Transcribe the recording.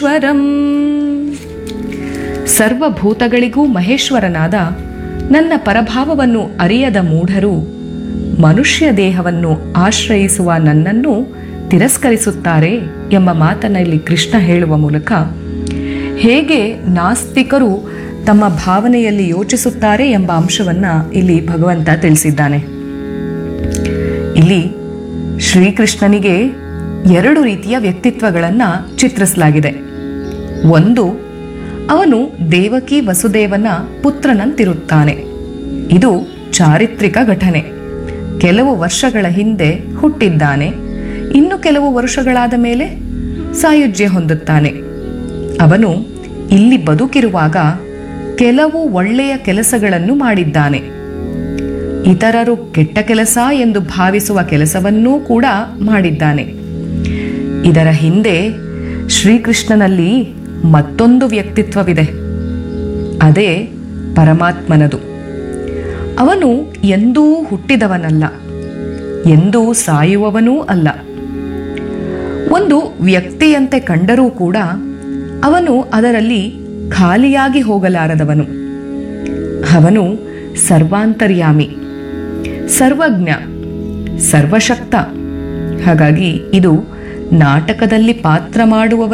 ಮಹೇಶ್ವರಂ. ಸರ್ವಭೂತಗಳಿಗೂ ಮಹೇಶ್ವರನಾದ ನನ್ನ ಪರಭಾವವನ್ನು ಅರಿಯದ ಮೂಢರು ಮನುಷ್ಯ ದೇಹವನ್ನು ಆಶ್ರಯಿಸುವ ನನ್ನನ್ನು ತಿರಸ್ಕರಿಸುತ್ತಾರೆ ಎಂಬ ಮಾತನ್ನು ಇಲ್ಲಿ ಕೃಷ್ಣ ಹೇಳುವ ಮೂಲಕ ಹೇಗೆ ನಾಸ್ತಿಕರು ತಮ್ಮ ಭಾವನೆಯಲ್ಲಿ ಯೋಚಿಸುತ್ತಾರೆ ಎಂಬ ಅಂಶವನ್ನು ಇಲ್ಲಿ ಭಗವಂತ ತಿಳಿಸಿದ್ದಾನೆ. ಇಲ್ಲಿ ಶ್ರೀಕೃಷ್ಣನಿಗೆ 2 ರೀತಿಯ ವ್ಯಕ್ತಿತ್ವಗಳನ್ನು ಚಿತ್ರಿಸಲಾಗಿದೆ. ಒಂದು, ಅವನು ದೇವಕಿ ವಸುದೇವನ ಪುತ್ರನಂತಿರುತ್ತಾನೆ. ಇದು ಚಾರಿತ್ರಿಕ ಘಟನೆ. ಕೆಲವು ವರ್ಷಗಳ ಹಿಂದೆ ಹುಟ್ಟಿದ್ದಾನೆ, ಇನ್ನು ಕೆಲವು ವರ್ಷಗಳಾದ ಮೇಲೆ ಸಾಯುಜ್ಯ ಹೊಂದುತ್ತಾನೆ. ಅವನು ಇಲ್ಲಿ ಬದುಕಿರುವಾಗ ಕೆಲವು ಒಳ್ಳೆಯ ಕೆಲಸಗಳನ್ನು ಮಾಡಿದ್ದಾನೆ. ಇತರರು ಕೆಟ್ಟ ಕೆಲಸ ಎಂದು ಭಾವಿಸುವ ಕೆಲಸವನ್ನೂ ಕೂಡ ಮಾಡಿದ್ದಾನೆ. ಇದರ ಹಿಂದೆ ಶ್ರೀಕೃಷ್ಣನಲ್ಲಿ ಮತ್ತೊಂದು ವ್ಯಕ್ತಿತ್ವವಿದೆ, ಅದೇ ಪರಮಾತ್ಮನದು. ಅವನು ಎಂದೂ ಹುಟ್ಟಿದವನಲ್ಲ, ಎಂದೂ ಸಾಯುವವನೂ ಅಲ್ಲ. ಒಂದು ವ್ಯಕ್ತಿಯಂತೆ ಕಂಡರೂ ಕೂಡ ಅವನು ಅದರಲ್ಲಿ ಖಾಲಿಯಾಗಿ ಹೋಗಲಾರದವನು. ಅವನು ಸರ್ವಾಂತರ್ಯಾಮಿ, ಸರ್ವಜ್ಞ, ಸರ್ವಶಕ್ತ. ಹಾಗಾಗಿ ಇದು ನಾಟಕದಲ್ಲಿ ಪಾತ್ರ ಮಾಡುವವ